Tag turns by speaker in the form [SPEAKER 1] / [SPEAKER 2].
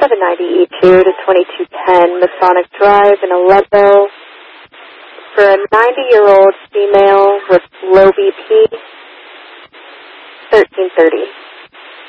[SPEAKER 1] 790E2 to 2210 Masonic Drive in Aleppo for a 90-year-old female with low BP, 1330.